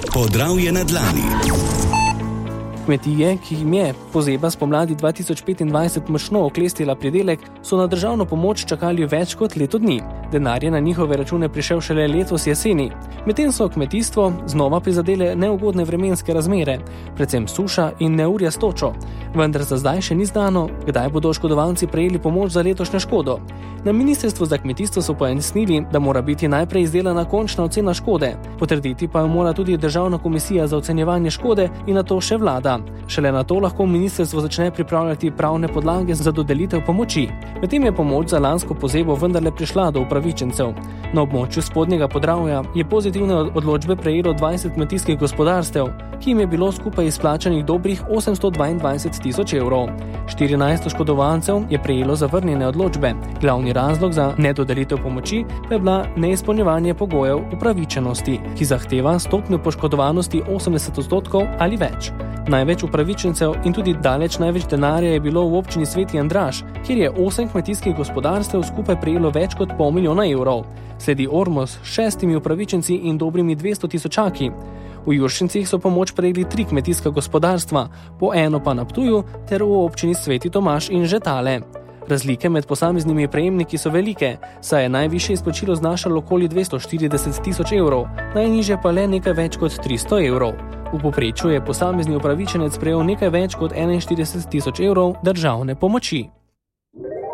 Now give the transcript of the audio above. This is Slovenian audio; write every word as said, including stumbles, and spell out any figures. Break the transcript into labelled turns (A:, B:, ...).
A: Podravje na dlani.
B: Kmetije, ki jim je pozeba spomladi dva tisoč petindvajset močno oklestila pridelek, so na državno pomoč čakali več kot leto dni. Denar je na njihove račune prišel šele letos jeseni. Medtem so kmetijstvo znova prizadele neugodne vremenske razmere, predvsem suša in neurja s točo. Vendar za zdaj še ni znano, kdaj bodo oškodovanci prejeli pomoč za letošnjo škodo. Na Ministrstvu za kmetijstvo so pojasnili, da mora biti najprej izdelana končna ocena škode, potrditi pa jo mora tudi Državna komisija za ocenjevanje škode in nato še vlada. Šele nato lahko ministrstvo začne pripravljati pravne podlage za dodelitev pomoči. Medtem je pomoč za lansko pozebo vendarle prišla do upravičencev. Na območju Spodnjega Podravja je pozitivne odločbe prejelo dvajset kmetijskih gospodarstev, ki jim je bilo skupaj izplačanih dobrih osemsto dvaindvajset tisoč evrov. štirinajst oškodovancev je prejelo zavrnjene odločbe. Glavni razlog za nedodelitev pomoči pa je bila neizpolnjevanje pogojev upravičenosti, ki zahteva stopnjo poškodovanosti osemdeset odstotkov ali več. Največ upravičencev in tudi daleč največ denarja je bilo v občini Sveti Andraž, kjer je osem kmetijskih gospodarstev skupaj prejelo več kot pol milijona evrov. Sledi Ormož s šestimi upravičenci in dobrimi dvesto tisočaki. V Juršincih so pomoč prejeli tri kmetijska gospodarstva, po eno pa na Ptuju ter v občini Sveti Tomaž in Žetale. Razlike med posameznimi prejemniki so velike, saj je najvišje izplačilo znašalo okoli dvesto štirideset tisoč evrov, najnižje pa le nekaj več kot tristo evrov. V povprečju je posamezni upravičenec prejel nekaj več kot enainštirideset tisoč evrov državne pomoči.